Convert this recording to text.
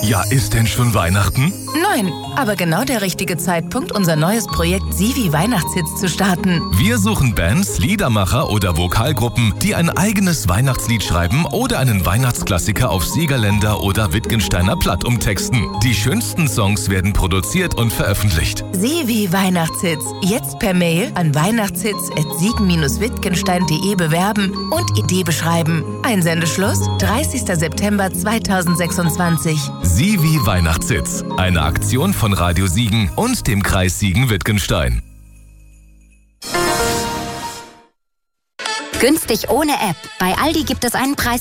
Ja, ist denn schon Weihnachten? Nein, aber genau der richtige Zeitpunkt, unser neues Projekt Sivi Weihnachtshits zu starten. Wir suchen Bands, Liedermacher oder Vokalgruppen, die ein eigenes Weihnachtslied schreiben oder einen Weihnachtsklassiker auf Siegerländer oder Wittgensteiner Platt umtexten. Die schönsten Songs werden produziert und veröffentlicht. Sivi Weihnachtshits. Jetzt per Mail an weihnachtshits@siegen-wittgenstein.de bewerben und Idee beschreiben. Einsendeschluss 30. September 2026. Sivi Weihnachtshits. Eine Aktion von Radio Siegen und dem Kreis Siegen-Wittgenstein. Günstig ohne App. Bei Aldi gibt es einen Preis